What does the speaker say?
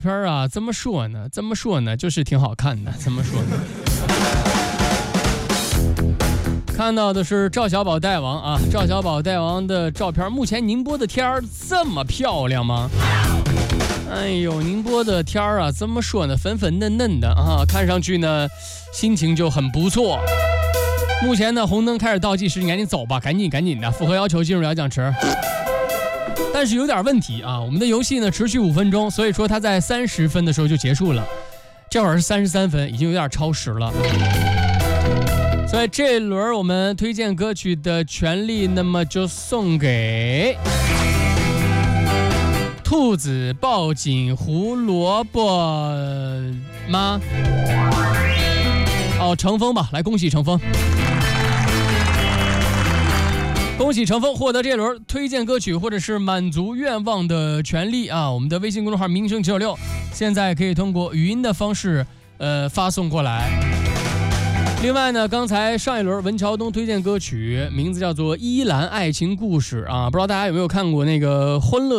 片啊，怎么说呢？就是挺好看的。怎么说呢？看到的是赵小宝大王啊，赵小宝大王的照片。目前宁波的天儿这么漂亮吗？哎呦，宁波的天儿啊，怎么说呢？粉粉嫩嫩的啊，看上去呢，心情就很不错。目前呢，红灯开始倒计时，你赶紧走吧，赶紧的，符合要求进入聊讲池。但是有点问题啊，我们的游戏呢持续5分钟，所以说它在30分的时候就结束了，这会儿是33分，已经有点超时了。所以这一轮我们推荐歌曲的权利，那么就送给兔子抱紧胡萝卜吗？哦，程峰吧，来恭喜程峰。恭喜程峰获得这轮推荐歌曲或者是满足愿望的权利啊！我们的微信公众号名声996现在可以通过语音的方式发送过来。另外呢，刚才上一轮文桥东推荐歌曲名字叫做《依兰爱情故事》啊，不知道大家有没有看过那个欢乐